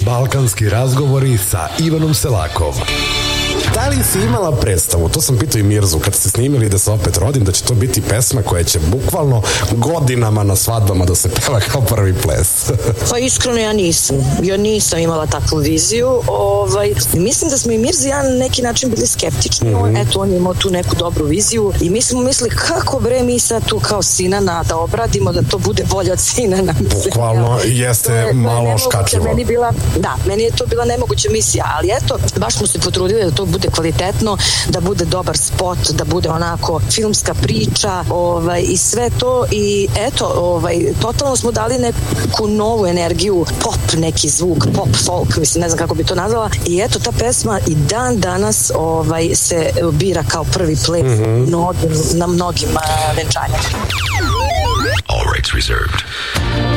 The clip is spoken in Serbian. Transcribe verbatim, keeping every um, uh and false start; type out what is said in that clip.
Balkanski razgovori sa Ivanom Selakom. Da li si imala predstavu, to sam pitao i Mirzu kad ste snimili Da se opet rodim, da će to biti pesma koja će bukvalno godinama na svadbama da se peva kao prvi ples? Pa iskreno ja nisam. Ja nisam imala takvu viziju. Ovaj, mislim da smo i Mirza i ja na neki način bili skeptični. Mm-hmm. Eto, on je imao tu neku dobru viziju i mi smo mislili kako bre mi sad tu kao Sinana da obradimo, da to bude bolje od Sinana. Bukvalno jeste je, malo škakljivo. Meni bila, da, meni je to bila nemoguća misija, ali eto, baš smo se potrudili da to bude kvalitetno, da bude dobar spot, da bude onako filmska priča, ovaj, i sve to i eto, ovaj, totalno smo dali neku novu energiju, pop neki zvuk, pop folk, mislim, ne znam kako bi to nazvala i eto, ta pesma i dan danas ovaj, se bira kao prvi ples mm-hmm. mnogim, na mnogim uh, venčanjama. All rights reserved.